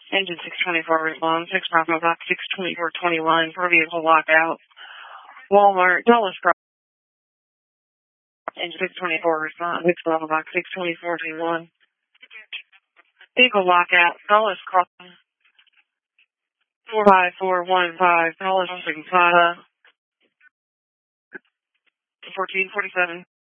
Engine 624 respond, 6 Bravo Box 62421 for vehicle lockout. Walmart, Dulles Cross. Engine 624 respond, 6 Bravo Box 62421. Vehicle lockout, Dulles Cross. 45415, Dulles 1447.